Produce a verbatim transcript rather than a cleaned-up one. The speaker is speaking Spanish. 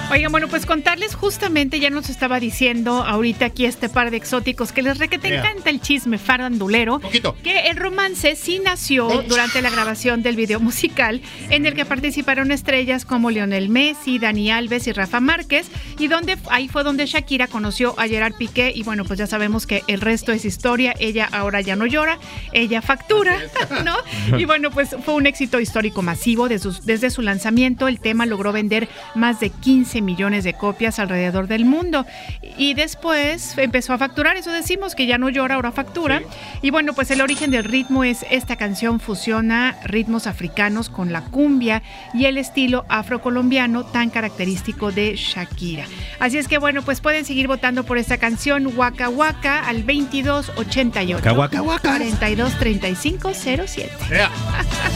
Oigan, bueno, pues contarles justamente, ya nos estaba diciendo ahorita aquí este par de exóticos que les re que te yeah. encanta el chisme farandulero, Poquito. que el romance sí nació oh. durante la grabación del video musical en el que participaron estrellas como Lionel Messi, Dani Alves y Rafa Márquez, y donde ahí fue donde Shakira conoció a Gerard Piqué, y bueno, pues ya sabemos que el resto es historia. Ella ahora ya no llora, ella factura, ¿no? Y bueno, pues fue un éxito histórico masivo. Desde su, desde su lanzamiento, el tema logró vender más de quince millones de copias alrededor del mundo, y después empezó a facturar. Eso decimos, que ya no llora, ahora factura. Sí. Y bueno, pues el origen del ritmo es esta canción fusiona ritmos africanos con la cumbia y el estilo afrocolombiano tan característico de Shakira. Así es que bueno, pues pueden seguir votando por esta canción Waka Waka al veintidós ochenta y ocho Waka Waka cuarenta y dos treinta y cinco cero siete. Yeah.